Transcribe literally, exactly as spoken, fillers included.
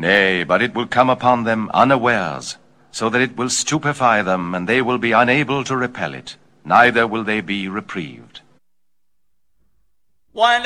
Nay, but it will come upon them unawares, so that it will stupefy them, and they will be unable to repel it, neither will they be reprieved.